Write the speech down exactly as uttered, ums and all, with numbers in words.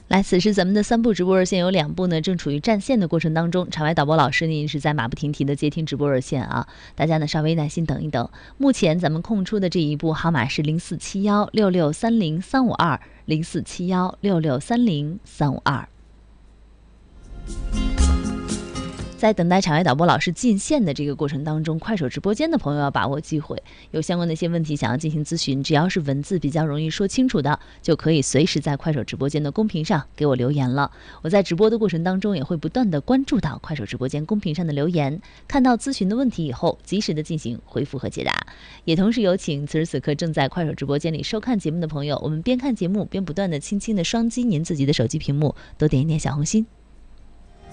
来，此时咱们的三部直播热线有两部呢，正处于占线的过程当中。场外导播老师呢，一直在马不停蹄的接听直播热线啊，大家呢稍微耐心等一等。目前咱们空出的这一部号码是零四七幺六六三零三五二，零四七幺六六三零三五二。在等待场外导播老师进线的这个过程当中，快手直播间的朋友要把握机会，有相关的一些问题想要进行咨询，只要是文字比较容易说清楚的，就可以随时在快手直播间的公屏上给我留言了。我在直播的过程当中也会不断的关注到快手直播间公屏上的留言，看到咨询的问题以后，及时的进行回复和解答。也同时有请此时此刻正在快手直播间里收看节目的朋友，我们边看节目边不断的轻轻的双击您自己的手机屏幕，多点一点小红心。